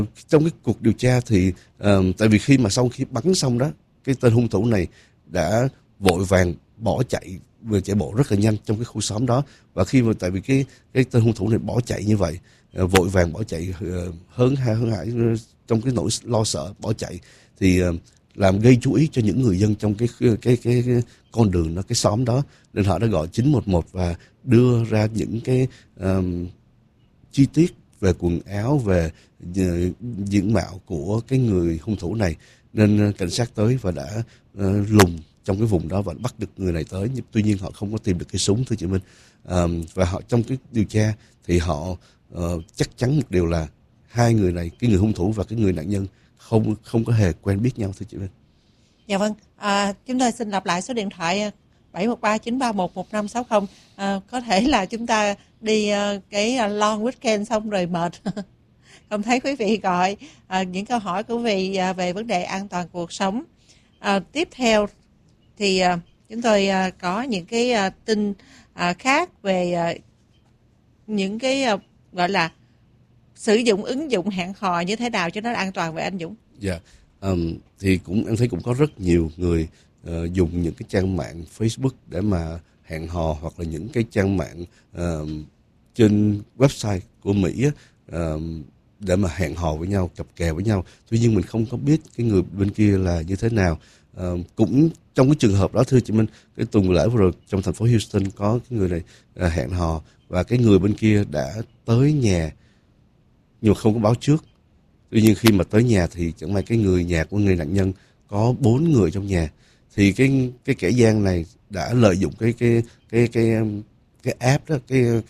Trong cái cuộc điều tra thì tại vì sau khi bắn xong đó, cái tên hung thủ này đã vội vàng bỏ chạy, vừa chạy bộ rất là nhanh trong cái khu xóm đó. Và tại vì cái tên hung thủ này bỏ chạy như vậy, vội vàng bỏ chạy, hớn hải trong cái nỗi lo sợ bỏ chạy, thì làm gây chú ý cho những người dân trong cái con đường đó, cái xóm đó, nên họ đã gọi 911 và đưa ra những cái chi tiết về quần áo, về diện mạo của cái người hung thủ này. Nên cảnh sát tới và đã lùng trong cái vùng đó và bắt được người này tới. Tuy nhiên họ không có tìm được cái súng, thưa chị Minh. Và họ trong cái điều tra thì họ chắc chắn một điều là hai người này, cái người hung thủ và cái người nạn nhân không có hề quen biết nhau, thưa chị Minh. Dạ vâng, chúng tôi xin lặp lại số điện thoại 713-931-1560. Có thể là chúng ta đi cái long weekend xong rồi mệt, không thấy quý vị gọi những câu hỏi của quý vị về vấn đề an toàn cuộc sống. Tiếp theo thì chúng tôi có những cái tin khác về những cái gọi là sử dụng ứng dụng hẹn hò như thế nào cho nó an toàn về anh Dũng. Dạ, thì em thấy cũng có rất nhiều người dùng những cái trang mạng Facebook để mà hẹn hò, hoặc là những cái trang mạng trên website của Mỹ để mà hẹn hò với nhau, cặp kè với nhau. Tuy nhiên mình không có biết cái người bên kia là như thế nào. Cũng trong cái trường hợp đó, thưa chị Minh, cái tuần lễ vừa rồi trong thành phố Houston có cái người này hẹn hò, và cái người bên kia đã tới nhà nhưng mà không có báo trước. Tuy nhiên khi mà tới nhà thì chẳng may cái người nhà của người nạn nhân có 4 người trong nhà, thì cái kẻ gian này đã lợi dụng cái app đó,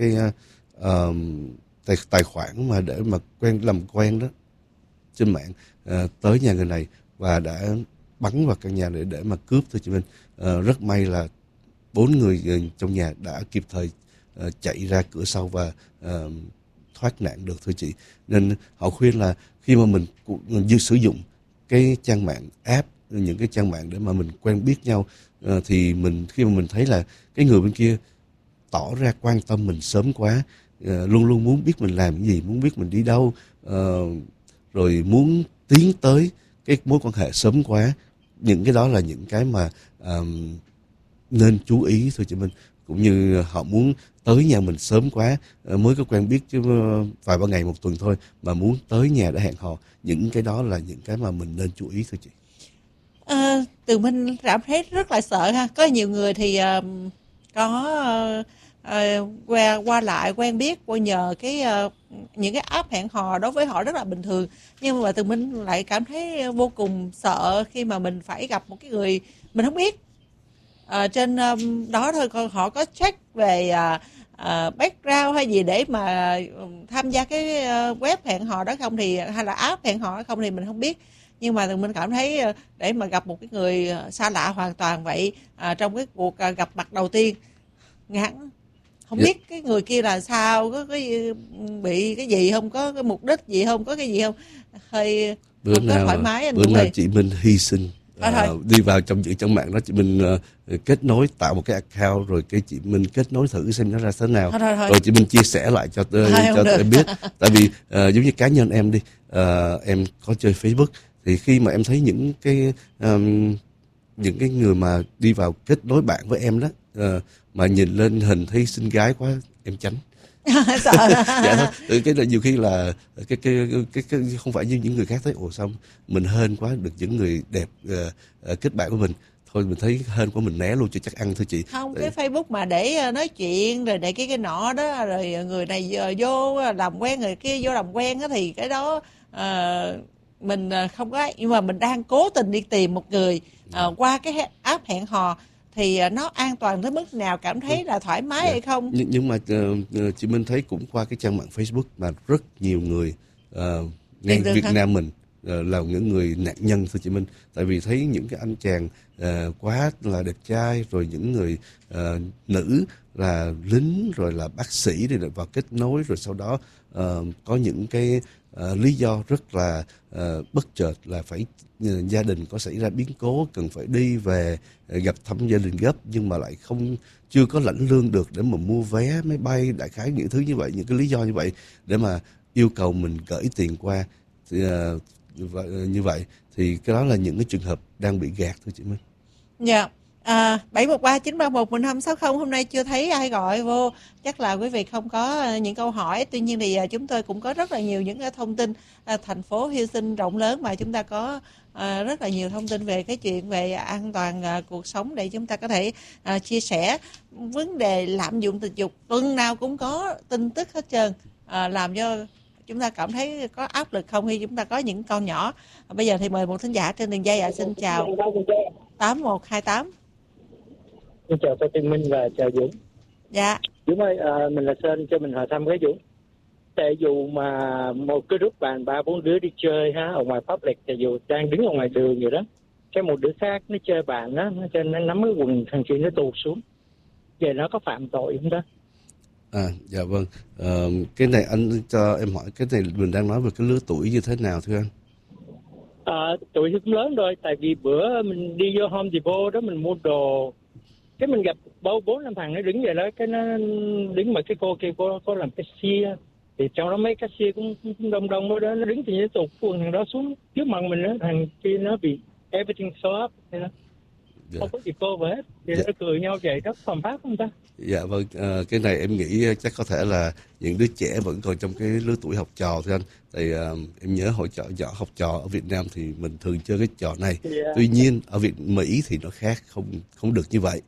tài khoản mà để mà làm quen đó trên mạng, tới nhà người này và đã bắn vào căn nhà để mà cướp, thưa chị Minh. Rất may là 4 người trong nhà đã kịp thời chạy ra cửa sau và thoát nạn được, thưa chị. Nên họ khuyên là khi mà mình sử dụng cái trang mạng app, những cái trang mạng để mà mình quen biết nhau, thì khi mà mình thấy là cái người bên kia tỏ ra quan tâm mình sớm quá, luôn luôn muốn biết mình làm cái gì, muốn biết mình đi đâu, rồi muốn tiến tới cái mối quan hệ sớm quá, những cái đó là những cái mà nên chú ý, thưa chị Minh. Cũng như họ muốn tới nhà mình sớm quá, mới có quen biết chứ vài ba ngày một tuần thôi mà muốn tới nhà để hẹn hò, những cái đó là những cái mà mình nên chú ý, thưa chị. Tường Minh cảm thấy rất là sợ ha. Có nhiều người thì có qua lại quen biết qua nhờ những cái app hẹn hò, đối với họ rất là bình thường, nhưng mà Tường Minh lại cảm thấy vô cùng sợ khi mà mình phải gặp một cái người mình không biết. Trên đó thôi, còn họ có check về background hay gì để mà tham gia cái web hẹn hò đó không, thì hay là app hẹn hò không thì mình không biết. Nhưng mà mình cảm thấy để mà gặp một cái người xa lạ hoàn toàn vậy, trong cái cuộc gặp mặt đầu tiên ngắn, không biết cái người kia là sao, có cái bị cái gì không, có cái mục đích gì không, có cái gì không, hơi không có thoải mái. Anh bữa nào chị Minh hy sinh đi vào trong những trang mạng đó, chị Minh kết nối, tạo một cái account, rồi cái chị Minh kết nối thử xem nó ra thế nào, rồi chị Minh chia sẻ lại cho em biết. Tại vì giống như cá nhân em đi, em có chơi Facebook, thì khi mà em thấy những cái người mà đi vào kết nối bạn với em đó, mà nhìn lên hình thấy xinh gái quá, em tránh. Sợ. Dạ thôi, cái là nhiều khi là cái không phải như những người khác thấy sao mình hên quá được những người đẹp kết bạn với mình, thôi mình thấy hên quá mình né luôn cho chắc ăn, thưa chị. Không, cái Facebook mà để nói chuyện rồi để cái nọ đó, rồi người này vô làm quen, người kia vô làm quen á, thì cái đó mình không có, nhưng mà mình đang cố tình đi tìm một người qua cái app hẹn hò thì nó an toàn tới mức nào, cảm thấy là thoải mái hay không? Nhưng mà chị Minh thấy cũng qua cái trang mạng Facebook mà rất nhiều người ngay Việt Nam mình là những người nạn nhân, thưa chị Minh. Tại vì thấy những cái anh chàng quá là đẹp trai, rồi những người nữ là lính, rồi là bác sĩ để vào kết nối, rồi sau đó có những cái lý do rất là bất chợt là phải gia đình có xảy ra biến cố, cần phải đi về gặp thăm gia đình gấp, nhưng mà lại chưa có lãnh lương được để mà mua vé máy bay, đại khái những thứ như vậy, những cái lý do như vậy để mà yêu cầu mình gửi tiền qua. thì, như vậy thì cái đó là những cái trường hợp đang bị gạt thôi chị Minh. Dạ. 713-931-1560 hôm nay chưa thấy ai gọi vô, chắc là quý vị không có những câu hỏi. Tuy nhiên thì chúng tôi cũng có rất là nhiều những cái thông tin. Thành phố Houston rộng lớn mà chúng ta có rất là nhiều thông tin về cái chuyện về an toàn cuộc sống để chúng ta có thể chia sẻ. Vấn đề lạm dụng tình dục tuần nào cũng có tin tức hết trơn, làm cho chúng ta cảm thấy có áp lực không khi chúng ta có những con nhỏ. Bây giờ thì mời một thính giả trên đường dây. Xin chào 8128. Xin chào Tô Tiên Minh và chào Dũng. Dạ. Dũng ơi, mình là Sơn, cho mình hỏi thăm với Dũng. Tại dù mà một cái group bạn 3-4 đứa đi chơi ở ngoài public, tại dù đang đứng ở ngoài đường vậy đó, cái một đứa khác nó chơi bạn đó, nó cho nó nắm cái quần thằng kia nó tụt xuống, vậy nó có phạm tội không đó? Dạ vâng. Cái này anh cho em hỏi, cái này mình đang nói về cái lứa tuổi như thế nào thưa anh? Tuổi thì cũng lớn rồi, tại vì bữa mình đi vô Home Depot đó mình mua đồ, cái mình gặp 4-5 thằng nó đứng vậy đó, cái nó đứng mà cái cô kia cô làm cashier, thì trong đó mấy cashier cũng đông đông đó, nó đứng thì nó tụt quần thằng đó xuống trước mặt mình đó, thằng kia nó bị everything show up vậy đó. Dạ. Không có gì cô về hết, thì nó cười nhau vậy đó, phạm pháp không ta? Dạ vâng, cái này em nghĩ chắc có thể là những đứa trẻ vẫn còn trong cái lứa tuổi học trò thưa anh. Thì em nhớ hồi học trò ở Việt Nam thì mình thường chơi cái trò này. Yeah. Tuy nhiên ở Mỹ thì nó khác, không được như vậy.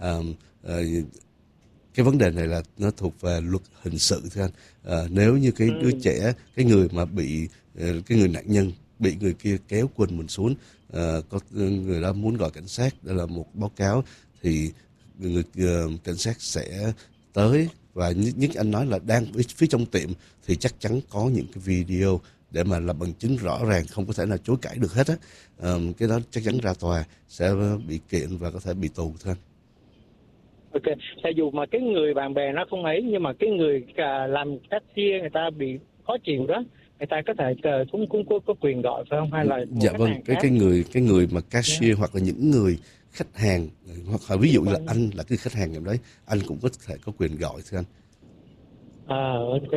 Cái vấn đề này là nó thuộc về luật hình sự thưa anh. Nếu như cái đứa trẻ, cái người mà bị cái người nạn nhân bị người kia kéo quần mình xuống, có người đó muốn gọi cảnh sát để là một báo cáo, thì người cảnh sát sẽ tới, và nhất anh nói là đang phía trong tiệm thì chắc chắn có những cái video để mà làm bằng chứng rõ ràng, không có thể nào chối cãi được hết á. Cái đó chắc chắn ra tòa sẽ bị kiện và có thể bị tù thôi. Ok, tại dù mà cái người bạn bè nó không ấy, nhưng mà cái người làm cashier người ta bị khó chịu đó, người ta có thể cũng có quyền gọi phải không, hay là dạ vâng, cái người mà cashier hoặc là những người khách hàng, hoặc là ví dụ như là anh là cái khách hàng em đấy, anh cũng có thể có quyền gọi thưa anh. Ok,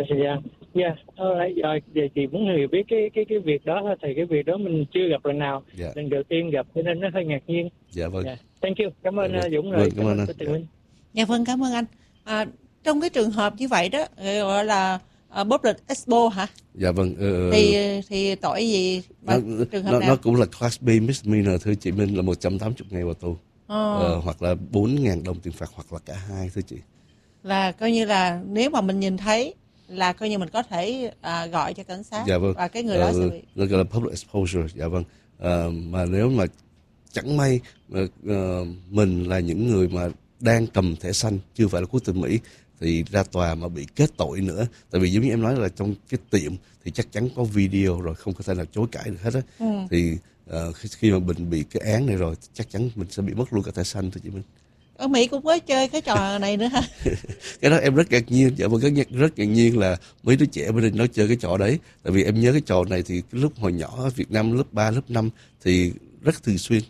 rồi vậy thì muốn hiểu biết cái việc đó, thì cái việc đó mình chưa gặp lần nào, lần đầu tiên gặp cho nên nó hơi ngạc nhiên. Dạ vâng. Thank you, cảm ơn Dũng rồi. Cảm ơn anh. Dạ vâng, cảm ơn anh. Trong cái trường hợp như vậy đó gọi là public expo hả? Dạ vâng. Thì tội gì trường hợp nào? Nó cũng là class B misdemeanor thưa chị Minh, là 180 ngày vào tù. Hoặc là 4.000 đồng tiền phạt, hoặc là cả hai thưa chị. Là coi như là nếu mà mình nhìn thấy là coi như mình có thể gọi cho cảnh sát. Dạ vâng. Và cái người đó sẽ bị, nó gọi là public exposure. Dạ vâng. Mà nếu mà chẳng may mình là những người mà đang cầm thẻ xanh, chưa phải là quốc tịch Mỹ, thì ra tòa mà bị kết tội nữa, tại vì giống như em nói là trong cái tiệm thì chắc chắn có video rồi, không có thể nào chối cãi được hết á. Thì khi mà mình bị cái án này rồi, chắc chắn mình sẽ bị mất luôn cả thẻ xanh thôi chị Minh. Ở Mỹ cũng có chơi cái trò này nữa hả? Cái đó em rất ngạc nhiên. Dạ vâng, rất ngạc nhiên là mấy đứa trẻ bên đây nó chơi cái trò đấy. Tại vì em nhớ cái trò này thì cái lúc hồi nhỏ ở Việt Nam lớp 3, lớp 5 thì rất thường xuyên.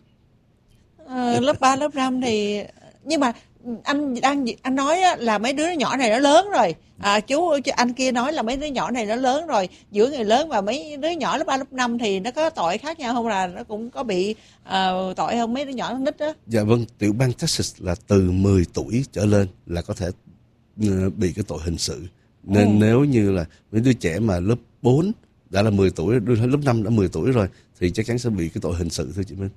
Lớp 3, lớp 5 thì, nhưng mà anh nói là mấy đứa nhỏ này nó lớn rồi. Anh kia nói là mấy đứa nhỏ này nó lớn rồi. Giữa người lớn và mấy đứa nhỏ lớp 3, lớp 5 thì nó có tội khác nhau không, là nó cũng có bị tội không, mấy đứa nhỏ nó nít đó? Dạ vâng, tiểu bang Texas là từ 10 tuổi trở lên là có thể bị cái tội hình sự. Nên nếu như là mấy đứa trẻ mà lớp 4 đã là 10 tuổi, lớp 5 đã 10 tuổi rồi, thì chắc chắn sẽ bị cái tội hình sự thưa chị Minh.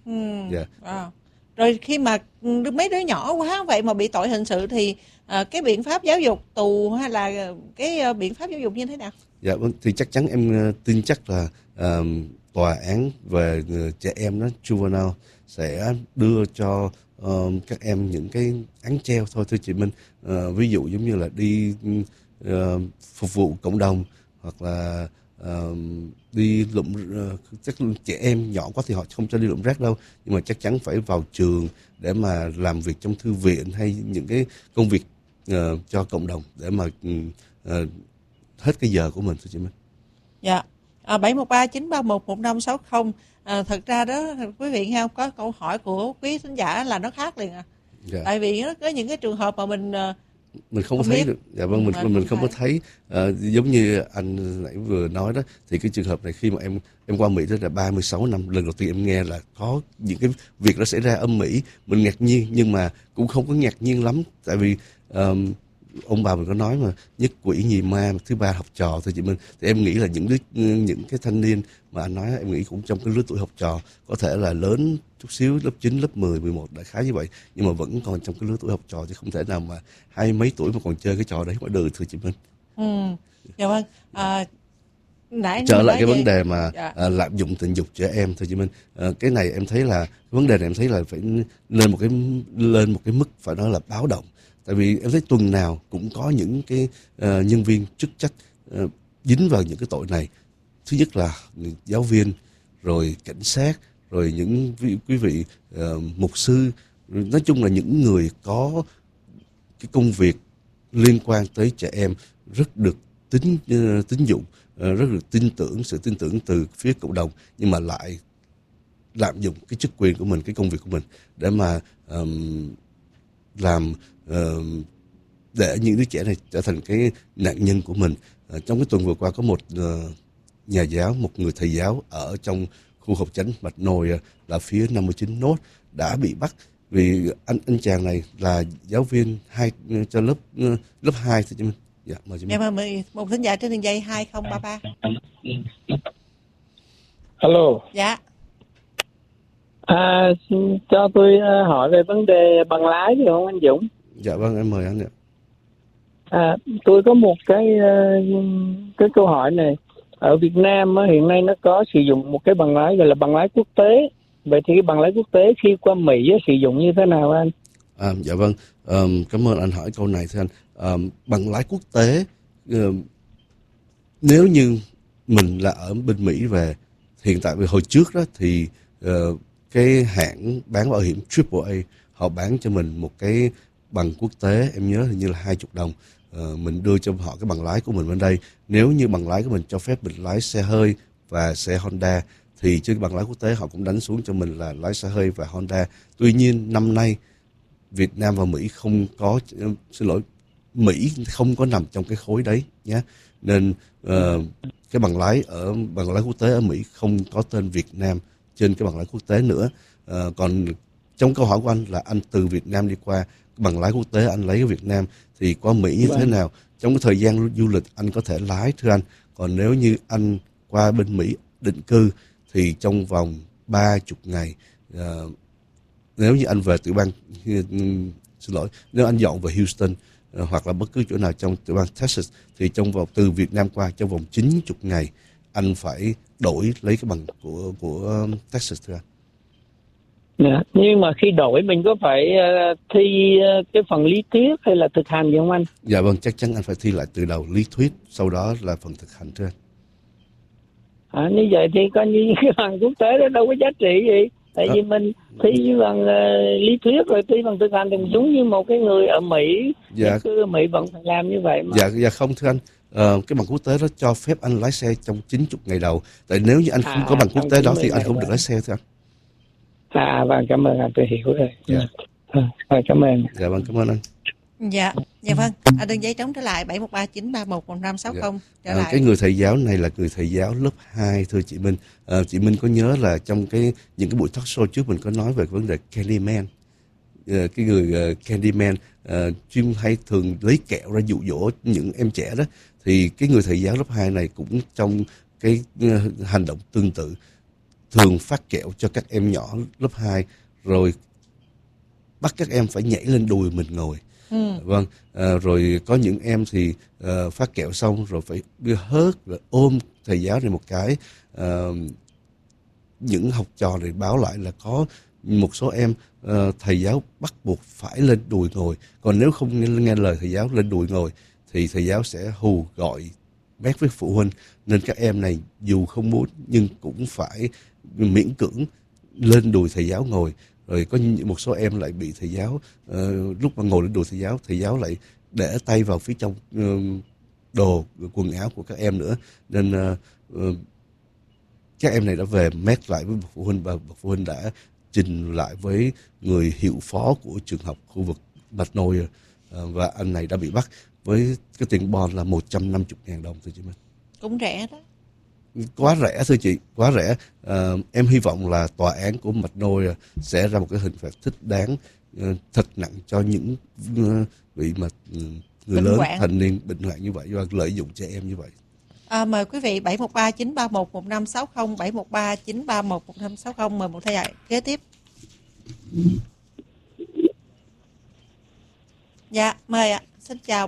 Rồi khi mà mấy đứa nhỏ quá vậy mà bị tội hình sự thì cái biện pháp giáo dục, tù hay là cái biện pháp giáo dục như thế nào? Dạ vâng, thì chắc chắn em tin chắc là tòa án về trẻ em đó, juvenile, sẽ đưa cho các em những cái án treo thôi thưa chị Minh. Ví dụ giống như là đi phục vụ cộng đồng, hoặc là đi lụm chắc trẻ em nhỏ quá thì họ không cho đi lụm rác đâu, nhưng mà chắc chắn phải vào trường để mà làm việc trong thư viện hay những cái công việc cho cộng đồng để mà hết cái giờ của mình thôi chị Minh. Dạ. 713-931-1560. Thật ra đó quý vị nghe không, có câu hỏi của quý thính giả là nó khác liền Tại vì nó có những cái trường hợp mà mình Mình không có Không thấy biết. được. Dạ vâng, mình Không không có thấy. thấy. Giống như anh nãy vừa nói đó, thì cái trường hợp này khi mà em qua Mỹ đó là 36 năm, lần đầu tiên em nghe là có những cái việc đó xảy ra ở Mỹ, mình ngạc nhiên nhưng mà cũng không có ngạc nhiên lắm, tại vì ông bà mình có nói mà nhất quỷ nhì ma, thứ ba học trò thôi chị Minh. Thì em nghĩ là những cái thanh niên mà anh nói, em nghĩ cũng trong cái lứa tuổi học trò, có thể là lớn chút xíu, lớp 9, lớp 10, 11 đại khái như vậy, nhưng mà vẫn còn trong cái lứa tuổi học trò, chứ không thể nào mà hai mấy tuổi mà còn chơi cái trò đấy mà được, thưa chị Minh. Ừ. Dạ vâng. Nãy Trở mình lại nói cái vấn về. đề mà Dạ. lạm dụng tình dục trẻ em, thưa chị Minh, cái này em thấy là vấn đề này em thấy là phải lên một cái mức phải nói là báo động, tại vì em thấy tuần nào cũng có những cái nhân viên chức trách dính vào những cái tội này. Thứ nhất là giáo viên, rồi cảnh sát, rồi những quý vị mục sư, nói chung là những người có cái công việc liên quan tới trẻ em rất được tín dụng, rất được sự tin tưởng từ phía cộng đồng, nhưng mà lại lạm dụng cái chức quyền của mình, cái công việc của mình để mà làm để những đứa trẻ này trở thành cái nạn nhân của mình. Trong cái tuần vừa qua có một nhà giáo, một người thầy giáo ở trong khu học chánh Mạch Nồi là phía 59 Nốt đã bị bắt vì anh chàng này là giáo viên cho lớp 2 thì Minh. Dạ, mời chị Minh. Dạ vâng, một thính giả trên đường dây 2033. Alo. Dạ. Xin cho tôi hỏi về vấn đề bằng lái được không anh Dũng? Dạ vâng, em mời anh ạ. Tôi có một cái câu hỏi này. Ở Việt Nam hiện nay nó có sử dụng một cái bằng lái gọi là bằng lái quốc tế. Vậy thì cái bằng lái quốc tế khi qua Mỹ sử dụng như thế nào anh? Dạ vâng, cảm ơn anh hỏi câu này thưa anh. Bằng lái quốc tế, nếu như mình là ở bên Mỹ về, hiện tại vì hồi trước đó thì cái hãng bán bảo hiểm AAA họ bán cho mình một cái bằng quốc tế, em nhớ hình như là 20 đồng. Mình đưa cho họ cái bằng lái của mình bên đây. Nếu như bằng lái của mình cho phép mình lái xe hơi và xe Honda, thì trên bằng lái quốc tế họ cũng đánh xuống cho mình là lái xe hơi và Honda. Tuy nhiên năm nay Việt Nam và Mỹ không có, Mỹ không có nằm trong cái khối đấy nhé, nên cái bằng lái quốc tế ở Mỹ không có tên Việt Nam trên cái bằng lái quốc tế nữa. Còn trong câu hỏi của anh là anh từ Việt Nam đi qua, bằng lái quốc tế anh lấy ở Việt Nam thì qua Mỹ như thế nào? Trong cái thời gian du lịch anh có thể lái thưa anh. Còn nếu như anh qua bên Mỹ định cư thì trong vòng 30 ngày, nếu như anh về tiểu bang, nếu anh dọn về Houston hoặc là bất cứ chỗ nào trong tiểu bang Texas, thì trong vòng từ Việt Nam qua trong vòng 90 ngày anh phải lấy cái bằng của Texas thưa anh. Nhưng mà khi đổi mình có phải thi cái phần lý thuyết hay là thực hành gì không anh? Dạ vâng, chắc chắn anh phải thi lại từ đầu lý thuyết, sau đó là phần thực hành thưa anh. Như vậy thì coi như cái bằng quốc tế đó đâu có giá trị gì. Tại vì mình thi bằng lý thuyết rồi thi bằng thực hành thì mình giống như một cái người ở Mỹ, cư ở Mỹ vẫn phải làm như vậy mà. Dạ không thưa anh. Cái bằng quốc tế đó cho phép anh lái xe trong 90 ngày đầu. Tại nếu như anh không có bằng quốc tế đó thì anh không được lái xe thưa anh. Vâng, cảm ơn anh, tôi hiểu rồi. Cảm ơn. Dạ vâng, cảm ơn anh. Dạ vâng. Đường dây trống trở lại 713-931-1560 trở lại. Cái người thầy giáo này là người thầy giáo lớp 2 thưa chị Minh. Chị Minh có nhớ là trong những cái buổi talk show trước mình có nói về vấn đề Candyman. Cái người Candyman chuyên hay thường lấy kẹo ra dụ dỗ những em trẻ đó, thì cái người thầy giáo lớp 2 này cũng trong cái hành động tương tự, thường phát kẹo cho các em nhỏ lớp 2 rồi bắt các em phải nhảy lên đùi mình ngồi. Vâng, rồi có những em thì phát kẹo xong rồi phải hớt rồi ôm thầy giáo này một cái. Những học trò này báo lại là có một số em thầy giáo bắt buộc phải lên đùi ngồi, còn nếu không nghe lời thầy giáo lên đùi ngồi thì thầy giáo sẽ hù gọi mét với phụ huynh, nên các em này dù không muốn nhưng cũng phải miễn cưỡng lên đùi thầy giáo ngồi. Rồi có một số em lại bị thầy giáo lúc mà ngồi lên đùi thầy giáo lại để tay vào phía trong đồ quần áo của các em nữa, nên các em này đã về mét lại với bậc phụ huynh, và bậc phụ huynh đã trình lại với người hiệu phó của trường học khu vực Mạch Nồi và anh này đã bị bắt với cái tiền bond là 150.000 đồng thưa chị Minh. Cũng rẻ đó. Quá rẻ thưa chị, quá rẻ. Em hy vọng là tòa án của McNoy sẽ ra một cái hình phạt thích đáng, thật nặng cho những vị mà người lớn thành niên bệnh hoạn như vậy và lợi dụng trẻ em như vậy. Mời quý vị 713-931-1560, 713-931-1560. Mời một thầy dạy kế tiếp. Dạ, mời ạ. Xin chào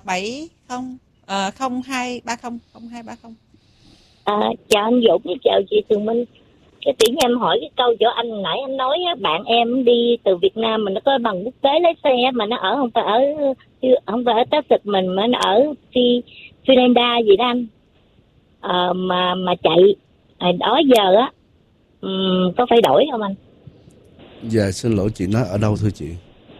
0230. Chào anh Dũng, chào chị Tường Minh. Cái tự nhiên em hỏi cái câu chỗ anh nãy anh nói bạn em đi từ Việt Nam mà nó có bằng quốc tế lái xe mà nó ở không phải ở Texas mình mà nó ở Finlandia gì đó anh. Mà chạy đó giờ á có phải đổi không anh? Dạ xin lỗi chị, nói ở đâu thưa chị?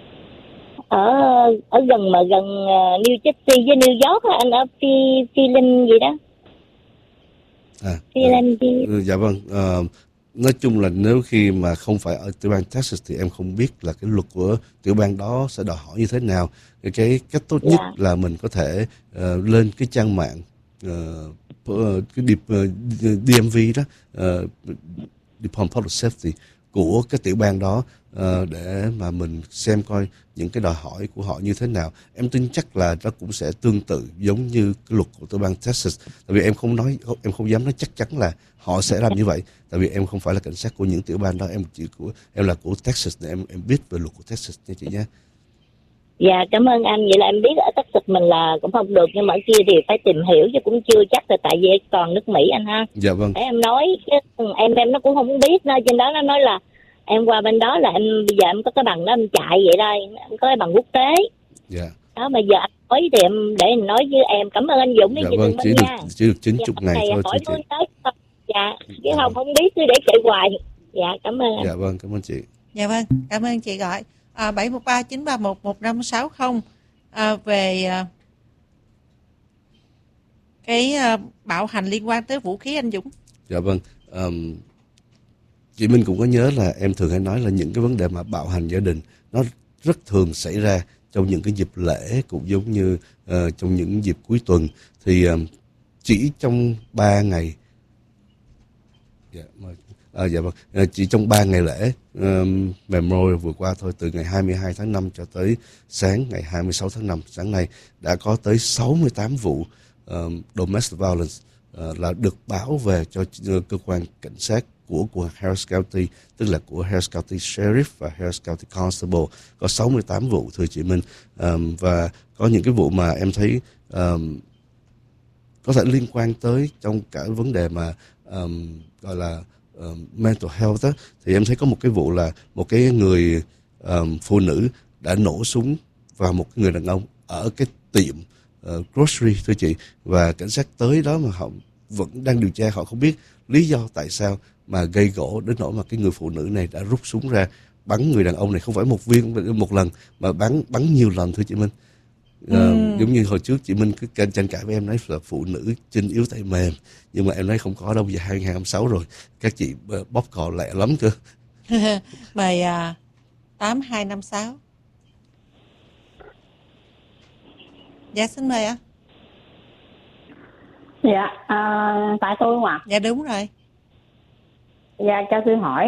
Ở gần New Jersey với New York á anh, ở Finland gì đó. Dạ vâng. Nói chung là nếu khi mà không phải ở tiểu bang Texas thì em không biết là cái luật của tiểu bang đó sẽ đòi hỏi như thế nào. Cái cách tốt nhất là mình có thể lên cái trang mạng cái DMV đó, Department of Public Safety của cái tiểu bang đó, để mà mình xem coi những cái đòi hỏi của họ như thế nào. Em tin chắc là nó cũng sẽ tương tự giống như cái luật của tiểu bang Texas. Tại vì em không dám nói chắc chắn là họ sẽ làm như vậy. Tại vì em không phải là cảnh sát của những tiểu bang đó, em là của Texas nên em biết về luật của Texas nha chị nhé. Dạ cảm ơn anh. Vậy là em biết ở Texas mình là cũng không được, nhưng mà ở kia thì phải tìm hiểu chứ cũng chưa chắc là tại vì còn nước Mỹ anh ha. Dạ vâng. Em nói em nó cũng không biết đâu, trên đó nó nói là em qua bên đó là em bây giờ em có cái bằng đó em chạy vậy đây, em có cái bằng quốc tế. Dạ. Đó bây giờ anh nói thì em để em nói với em. Cảm ơn anh Dũng. Dạ vâng, chỉ được 90 ngày thôi hỏi chị. Dạ, chứ không biết cứ để chạy hoài. Dạ cảm ơn anh. Dạ vâng, cảm ơn chị. Dạ vâng, cảm ơn chị gọi. 713-931-1560 về cái bạo hành liên quan tới vũ khí anh Dũng. Dạ vâng. Chị Minh cũng có nhớ là em thường hay nói là những cái vấn đề mà bạo hành gia đình nó rất thường xảy ra trong những cái dịp lễ, cũng giống như trong những dịp cuối tuần. Thì chỉ trong 3 ngày dạ vâng, chỉ trong 3 ngày lễ Memorial vừa qua thôi, từ ngày 22 tháng 5 cho tới sáng ngày 26 tháng 5, sáng nay đã có tới 68 vụ domestic violence là được báo về cho cơ quan cảnh sát của Harris County, tức là của Harris County Sheriff và Harris County Constable. Có 68 vụ thưa chị Minh, và có những cái vụ mà em thấy có thể liên quan tới trong cả vấn đề mà gọi là mental health đó. Thì em thấy có một cái vụ là một cái người phụ nữ đã nổ súng vào một người đàn ông ở cái tiệm grocery thưa chị, và cảnh sát tới đó mà họ vẫn đang điều tra, họ không biết lý do tại sao mà gây gổ đến nỗi mà cái người phụ nữ này đã rút súng ra bắn người đàn ông này, không phải một viên một lần mà bắn nhiều lần thưa chị Minh. Giống như hồi trước chị Minh cứ tranh cãi với em nói là phụ nữ chân yếu tay mềm, nhưng mà em nói không có đâu, giờ 2026 rồi các chị bóp cò lẹ lắm cơ. Mời 8256. Dạ xin mời ạ. Dạ tại tôi không ạ? Dạ đúng rồi. Dạ cho tôi hỏi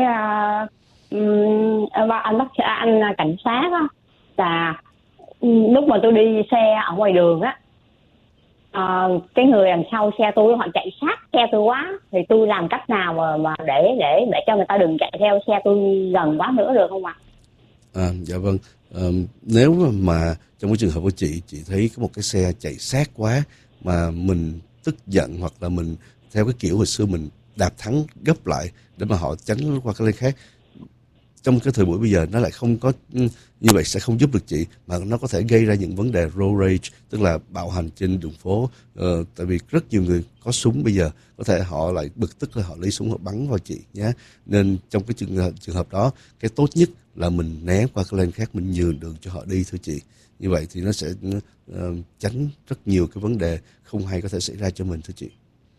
anh cảnh sát á, là lúc mà tôi đi xe ở ngoài đường á, cái người đằng sau xe tôi họ chạy sát xe tôi quá, thì tôi làm cách nào mà để cho người ta đừng chạy theo xe tôi gần quá nữa được không ạ? Dạ vâng. Nếu mà trong cái trường hợp của chị thấy có một cái xe chạy sát quá mà mình tức giận, hoặc là mình theo cái kiểu hồi xưa mình đạp thắng gấp lại để mà họ tránh qua cái lane khác, trong cái thời buổi bây giờ nó lại không có như vậy, sẽ không giúp được chị, mà nó có thể gây ra những vấn đề road rage, tức là bạo hành trên đường phố. Tại vì rất nhiều người có súng bây giờ, có thể họ lại bực tức là họ lấy súng họ bắn vào chị nhé. Nên trong cái trường hợp đó, cái tốt nhất là mình né qua cái lane khác, mình nhường đường cho họ đi thưa chị. Như vậy thì nó sẽ tránh rất nhiều cái vấn đề không hay có thể xảy ra cho mình thưa chị.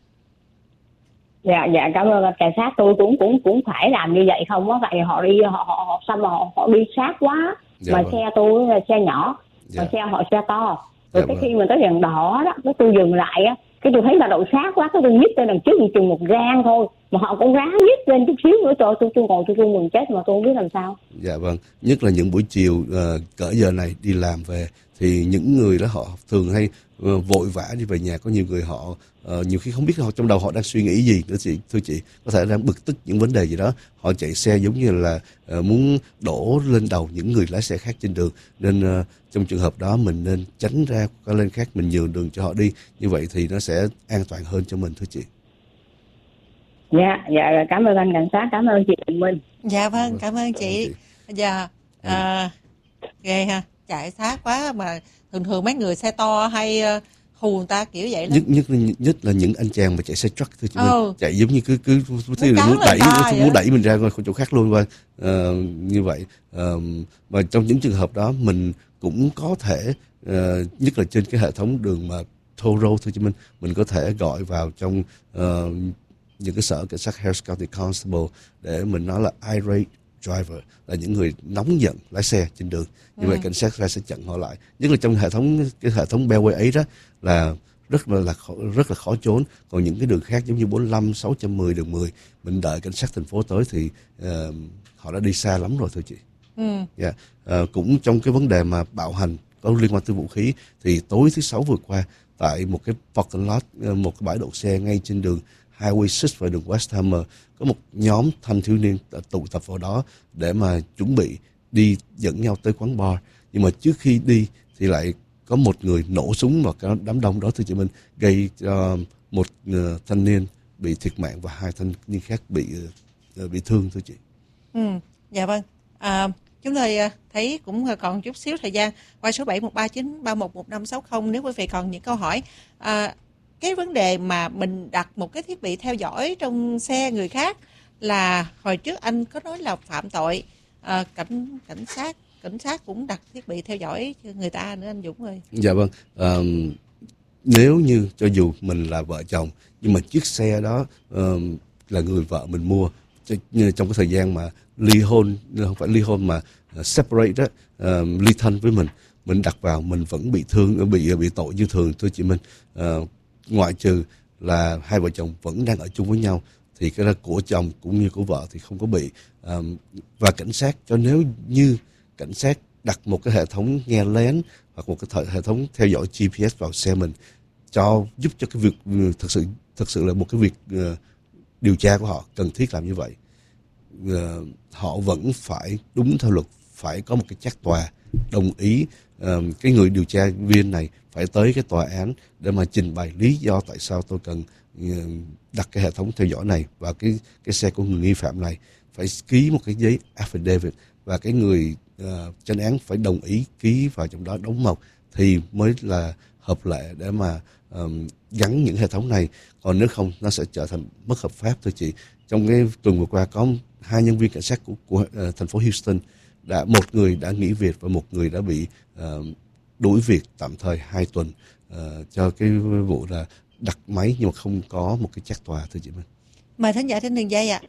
Dạ cảm ơn. Cảnh sát tôi cũng phải làm như vậy không á? Vậy họ đi họ đi sát quá, dạ mà vâng. Xe tôi là xe nhỏ, Còn xe họ xe to. Rồi Dạ cái vâng. khi mà tới đèn đỏ đó, cái tôi dừng lại á, cái tôi thấy là đậu sát quá, cái tôi nhích lên đằng trước chừng một gang thôi, mà họ cũng ráng nhích lên chút xíu nữa, trời ơi, tôi ngồi tôi run mình chết mà tôi không biết làm sao. Dạ vâng, nhất là những buổi chiều cỡ giờ này đi làm về thì những người đó họ thường hay vội vã đi về nhà. Có nhiều người họ nhiều khi không biết họ trong đầu họ đang suy nghĩ gì nữa chị, thưa chị, có thể đang bực tức những vấn đề gì đó, họ chạy xe giống như là muốn đổ lên đầu những người lái xe khác trên đường, nên trong trường hợp đó mình nên tránh ra qua lane khác, mình nhường đường cho họ đi, như vậy thì nó sẽ an toàn hơn cho mình, thưa chị. Dạ, cảm ơn anh cảnh sát, cảm ơn chị Bình Minh. Dạ vâng, cảm ơn chị. Dạ, ghê ha, chạy sát quá mà thường mấy người xe to hay hù người ta kiểu vậy lắm. Nhất là những anh chàng mà chạy xe truck, thưa chị Minh, chạy giống như cứ muốn đẩy mình ra khỏi chỗ khác luôn qua như vậy. Và trong những trường hợp đó mình cũng có thể nhất là trên cái hệ thống đường mà toll road, thưa chị Minh, mình có thể gọi vào trong những cái sở cảnh sát Harris County Constable để mình nói là irate driver, là những người nóng giận lái xe trên đường. Như vậy cảnh sát sẽ chặn họ lại. Nhất là trong cái hệ thống Beltway ấy đó là rất là khó trốn. Còn những cái đường khác giống như 45, 610, đường 10, mình đợi cảnh sát thành phố tới thì họ đã đi xa lắm rồi, thưa chị. Cũng trong cái vấn đề mà bạo hành có liên quan tới vũ khí thì tối thứ Sáu vừa qua tại một cái parking lot, một cái bãi đậu xe ngay trên đường Highway 6 và đường West Hammer, có một nhóm thanh thiếu niên tụ tập vào đó để mà chuẩn bị đi dẫn nhau tới quán bar. Nhưng mà trước khi đi thì lại có một người nổ súng vào cái đám đông đó, thưa chị Minh, gây cho một thanh niên bị thiệt mạng và 2 thanh niên khác bị thương, thưa chị. Dạ vâng. Chúng tôi thấy cũng còn chút xíu thời gian. Qua số 7139311560 nếu quý vị còn những câu hỏi. Cái vấn đề mà mình đặt một cái thiết bị theo dõi trong xe người khác là hồi trước anh có nói là phạm tội, cảnh sát cũng đặt thiết bị theo dõi cho người ta nữa anh Dũng ơi. Dạ vâng. Nếu như cho dù mình là vợ chồng nhưng mà chiếc xe đó là người vợ mình mua trong cái thời gian mà ly hôn, không phải ly hôn mà separate đó, ly thân với mình đặt vào mình vẫn bị thương, bị tội như thường, thưa chị Minh. Ngoại trừ là hai vợ chồng vẫn đang ở chung với nhau thì cái đó của chồng cũng như của vợ thì không có bị. Và cảnh sát, cho nếu như cảnh sát đặt một cái hệ thống nghe lén hoặc một cái hệ thống theo dõi GPS vào xe mình, giúp cho cái việc thực sự là một cái việc điều tra của họ cần thiết làm như vậy, họ vẫn phải đúng theo luật, phải có một cái trắc tòa đồng ý, cái người điều tra viên này phải tới cái tòa án để mà trình bày lý do tại sao tôi cần đặt cái hệ thống theo dõi này, và cái xe của người nghi phạm này phải ký một cái giấy affidavit, và cái người chánh án phải đồng ý ký vào trong đó đóng mộc thì mới là hợp lệ để mà gắn những hệ thống này. Còn nếu không nó sẽ trở thành bất hợp pháp, thưa chị. Trong cái tuần vừa qua có 2 nhân viên cảnh sát của thành phố Houston, một người đã nghỉ việc và một người đã bị đuổi việc tạm thời 2 tuần cho cái vụ là đặt máy nhưng mà không có một cái trắc tòa, thưa chị Minh. Mời thính giả trên đường dây ạ.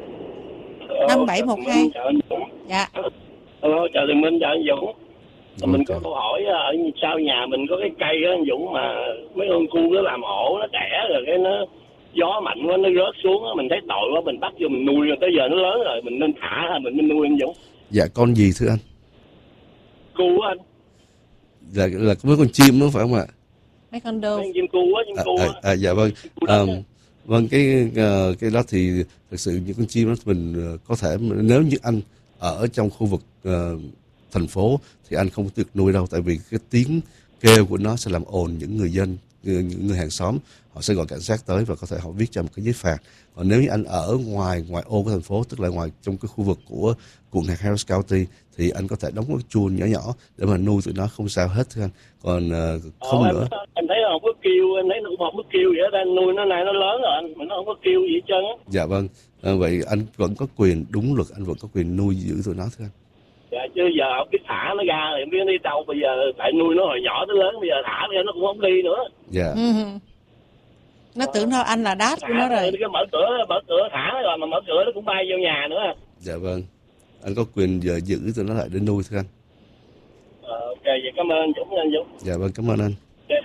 5712. Dạ. Hello, chào Tường Minh, chào anh Dũng. Mình có câu hỏi ở sau nhà mình có cái cây đó anh Dũng, mà mấy con cu nó làm ổ, nó đẻ rồi cái nó gió mạnh quá nó rớt xuống, mình thấy tội quá, mình bắt vô mình nuôi rồi tới giờ nó lớn rồi, mình nên thả hay mình nên nuôi anh Dũng? Dạ, con gì thưa anh? Cu á anh. Là mấy con chim đó phải không ạ? Mấy con đô. Mấy chim cu á, dạ vâng. Vâng, cái đó thì thực sự những con chim đó mình có thể, nếu như anh ở trong khu vực thành phố thì anh không được nuôi đâu, tại vì cái tiếng kêu của nó sẽ làm ồn những người dân, những người hàng xóm, họ sẽ gọi cảnh sát tới và có thể họ viết cho một cái giấy phạt. Còn nếu như anh ở ngoài ô của thành phố, tức là trong cái khu vực của quận hạt Harris County, thì anh có thể đóng cái chuông nhỏ nhỏ để mà nuôi tụi nó không sao hết thưa anh. Còn không nữa. Em thấy nó không có kêu, em thấy nó cũng không có kêu vậy đó, anh nuôi nó này nó lớn rồi anh, mà nó không có kêu gì hết trơn á. Dạ vâng. Vậy anh vẫn có quyền, đúng luật anh vẫn có quyền nuôi giữ tụi nó thưa anh. Dạ, chứ giờ không biết thả nó ra thì không biết nó đi đâu, bây giờ tại nuôi nó hồi nhỏ tới lớn, bây giờ thả ra nó cũng không đi nữa. Dạ. Nó tưởng đâu anh là dad của nó rồi. Cái mở cửa thả nó rồi, mà mở cửa nó cũng bay vô nhà nữa. Dạ vâng. Anh có quyền giờ giữ tụi nó lại để nuôi thưa anh. vậy cảm ơn anh Dũng nha anh Dũng. Dạ vâng, cảm ơn anh.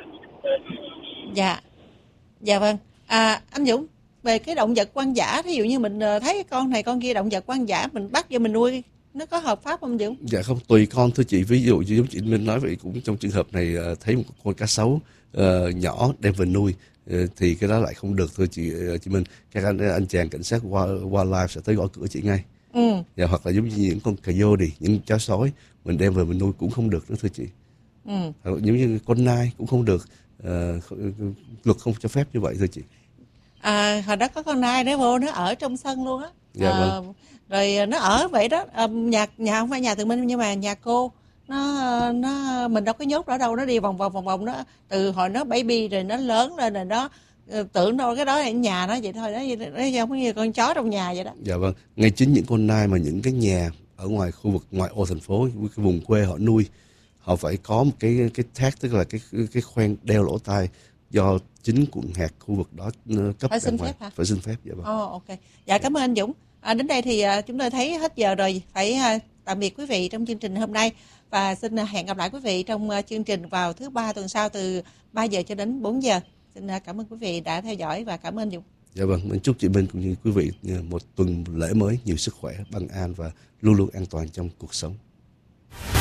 Dạ vâng. Anh Dũng, về cái động vật hoang dã, thí dụ như mình thấy con này con kia động vật hoang dã, mình bắt vô mình nuôi, nó có hợp pháp không Dũng? Dạ không, tùy con thưa chị. Ví dụ như giống chị Minh nói vậy, cũng trong trường hợp này thấy một con cá sấu nhỏ đem về nuôi thì cái đó lại không được thưa chị Minh. Các anh chàng cảnh sát wildlife sẽ tới gõ cửa chị ngay. Dạ, hoặc là giống như những con coyote, những chó sói mình đem về mình nuôi cũng không được nữa thưa chị. Hoặc giống như con nai cũng không được, luật không cho phép như vậy thưa chị. Hồi đó có con nai nó vô nó ở trong sân luôn á. Dạ vâng. Rồi nó ở vậy đó. Nhà không phải nhà Tường Minh nhưng mà nhà cô nó mình đâu có nhốt nó đâu, nó đi vòng vòng nó từ hồi nó baby rồi nó lớn lên rồi nó tưởng đâu cái đó là nhà nó vậy thôi đó, nó giống như con chó trong nhà vậy đó. Dạ vâng, ngay chính những con nai mà những cái nhà ở ngoài khu vực ngoại ô thành phố, cái vùng quê họ nuôi, họ phải có một cái tag, tức là cái khoen đeo lỗ tai do chính quận hạt khu vực đó cấp. Phải xin phép hả? Phải xin phép, dạ vâng. Ok. Dạ cảm ơn anh Dũng. Đến đây thì chúng tôi thấy hết giờ rồi, phải tạm biệt quý vị trong chương trình hôm nay và xin hẹn gặp lại quý vị trong chương trình vào thứ Ba tuần sau từ 3 giờ cho đến 4 giờ. Xin cảm ơn quý vị đã theo dõi và cảm ơn anh Dũng. Dạ vâng, mình chúc chị Minh cũng như quý vị một tuần lễ mới nhiều sức khỏe, bình an và luôn luôn an toàn trong cuộc sống.